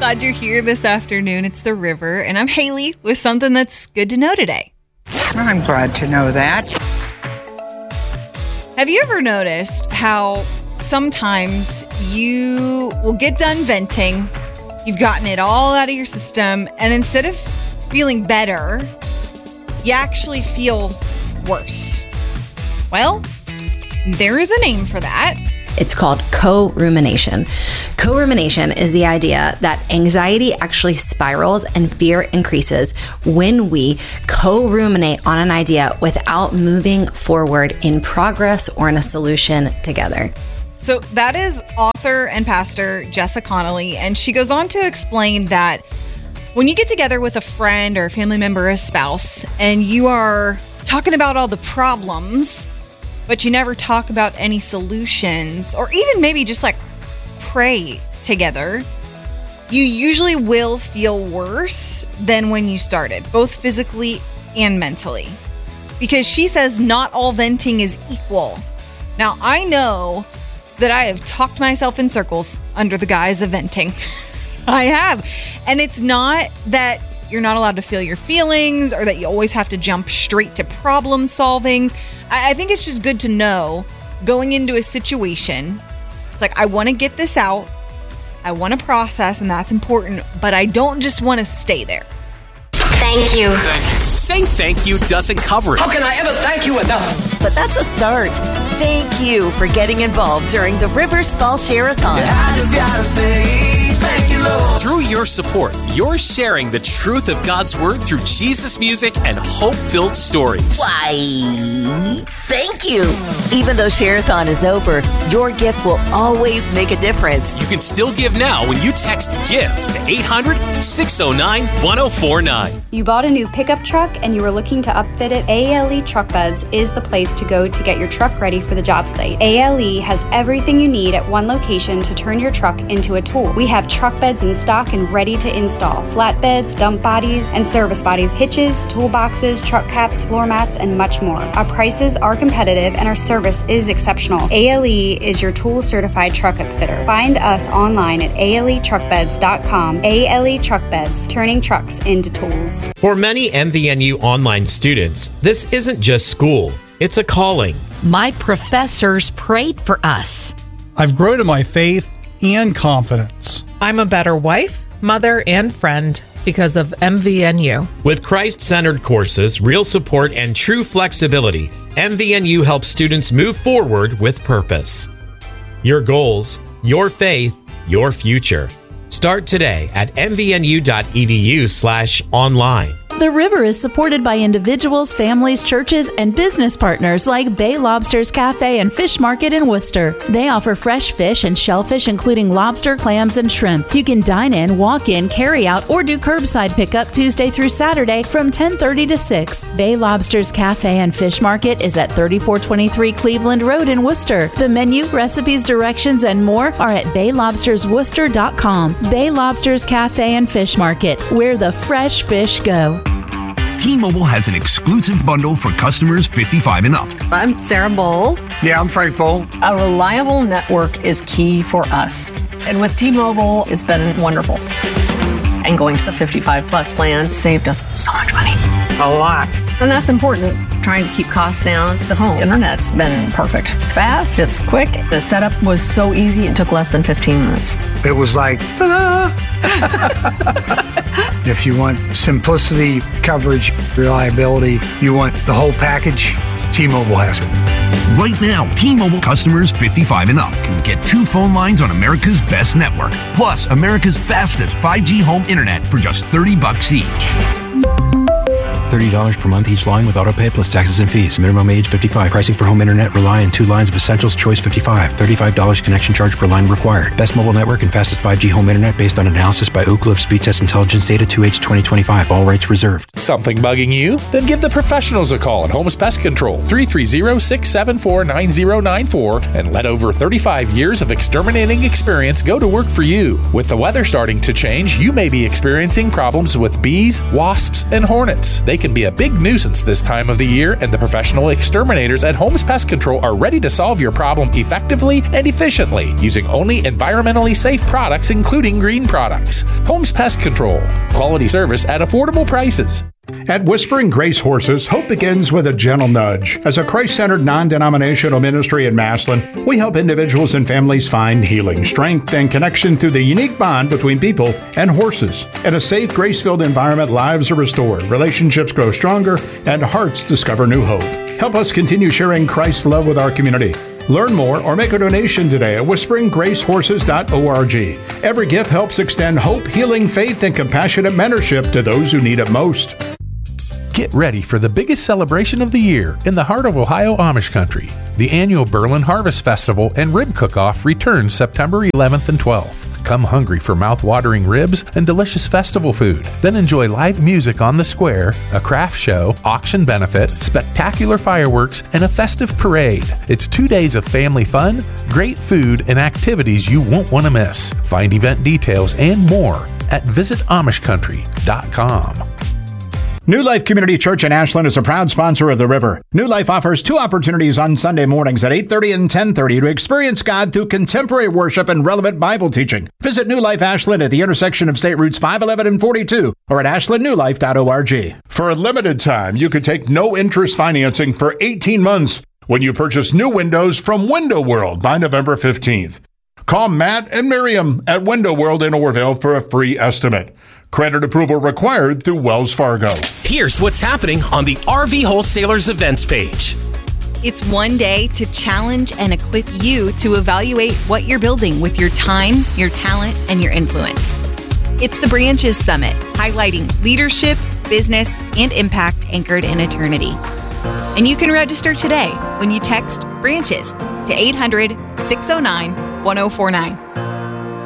glad you're here this afternoon. It's The River, and I'm Haley with something that's good to know today. I'm glad to know that. Have you ever noticed how sometimes you will get done venting, you've gotten it all out of your system, and instead of feeling better, you actually feel worse? Well, there is a name for that. It's called co-rumination. Co-rumination is the idea that anxiety actually spirals and fear increases when we co-ruminate on an idea without moving forward in progress or in a solution together. So that is author and pastor Jessa Connolly, and she goes on to explain that when you get together with a friend or a family member or a spouse and you are talking about all the problems, but you never talk about any solutions, or even maybe just like pray together, you usually will feel worse than when you started, both physically and mentally. Because she says not all venting is equal. Now, I know that I have talked myself in circles under the guise of venting. I have. And it's not that you're not allowed to feel your feelings or that you always have to jump straight to problem solving. I think it's just good to know going into a situation, it's like, I want to get this out. I want to process, and that's important, but I don't just want to stay there. Thank you. Thank you. Saying thank you doesn't cover it. How can I ever thank you enough? But that's a start. Thank you for getting involved during the Rivers Fall Share-a-thon. I just gotta say thank you, Lord. Through your support, you're sharing the truth of God's Word through Jesus music and hope-filled stories. Why, thank you. Even though Share-a-thon is over, your gift will always make a difference. You can still give now when you text GIFT to 800-609-1049. You bought a new pickup truck and you were looking to upfit it? ALE Truck Beds is the place to go to get your truck ready for the job site. ALE has everything you need at one location to turn your truck into a tool. We have truck beds in stock and ready to install. Flatbeds, dump bodies, and service bodies, hitches, toolboxes, truck caps, floor mats, and much more. Our prices are competitive and our service is exceptional. ALE is your tool certified truck upfitter. Find us online at aletruckbeds.com. ALE Truck Beds, turning trucks into tools. For many MVNU online students, this isn't just school, it's a calling. My professors prayed for us. I've grown in my faith and confidence. I'm a better wife, mother, and friend because of MVNU. With Christ-centered courses, real support, and true flexibility, MVNU helps students move forward with purpose. Your goals, your faith, your future. Start today at mvnu.edu/online. The River is supported by individuals, families, churches, and business partners like Bay Lobster's Cafe and Fish Market in Worcester. They offer fresh fish and shellfish, including lobster, clams, and shrimp. You can dine in, walk in, carry out, or do curbside pickup Tuesday through Saturday from 10:30 to 6. Bay Lobster's Cafe and Fish Market is at 3423 Cleveland Road in Worcester. The menu, recipes, directions, and more are at baylobstersworcester.com. Bay Lobster's Cafe and Fish Market, where the fresh fish go. T-Mobile has an exclusive bundle for customers 55 and up. I'm Sarah Bowl. Yeah, I'm Frank Bowl. A reliable network is key for us. And with T-Mobile, it's been wonderful. And going to the 55 plus plan saved us so much money. A lot. And that's important. Trying to keep costs down. The home internet's been perfect. It's fast, it's quick. The setup was so easy, it took less than 15 minutes. It was like, ta-da! If you want simplicity, coverage, reliability, you want the whole package, T-Mobile has it. Right now, T-Mobile customers 55 and up can get 2 phone lines on America's best network, plus America's fastest 5G home internet for just $30 each. $30 per month each line with autopay plus taxes and fees. Minimum age 55. Pricing for home internet rely on 2 lines of Essentials Choice 55. $35 connection charge per line required. Best mobile network and fastest 5G home internet based on analysis by Ookla of Speed Test Intelligence Data 2H 2025. All rights reserved. Something bugging you? Then give the professionals a call at Homes Pest Control 330-674-9094 and let over 35 years of exterminating experience go to work for you. With the weather starting to change, you may be experiencing problems with bees, wasps, and hornets. They can be a big nuisance this time of the year, and the professional exterminators at Holmes Pest Control are ready to solve your problem effectively and efficiently using only environmentally safe products, including green products. Holmes Pest Control. Quality service at affordable prices. At Whispering Grace Horses, hope begins with a gentle nudge. As a Christ-centered, non-denominational ministry in Massillon, we help individuals and families find healing, strength, and connection through the unique bond between people and horses. In a safe, grace-filled environment, lives are restored, relationships grow stronger, and hearts discover new hope. Help us continue sharing Christ's love with our community. Learn more or make a donation today at whisperinggracehorses.org. Every gift helps extend hope, healing, faith, and compassionate mentorship to those who need it most. Get ready for the biggest celebration of the year in the heart of Ohio Amish country. The annual Berlin Harvest Festival and Rib Cook-Off returns September 11th and 12th. Come hungry for mouth-watering ribs and delicious festival food. Then enjoy live music on the square, a craft show, auction benefit, spectacular fireworks, and a festive parade. It's 2 days of family fun, great food, and activities you won't want to miss. Find event details and more at visitamishcountry.com. New Life Community Church in Ashland is a proud sponsor of The River. New Life offers 2 opportunities on Sunday mornings at 8:30 and 10:30 to experience God through contemporary worship and relevant Bible teaching. Visit New Life Ashland at the intersection of State Routes 511 and 42 or at ashlandnewlife.org. For a limited time, you could take no-interest financing for 18 months when you purchase new windows from Window World by November 15th. Call Matt and Miriam at Window World in Orville for a free estimate. Credit approval required through Wells Fargo. Here's what's happening on the RV Wholesalers events page. It's one day to challenge and equip you to evaluate what you're building with your time, your talent, and your influence. It's the Branches Summit, highlighting leadership, business, and impact anchored in eternity. And you can register today when you text BRANCHES to 800-609-1049.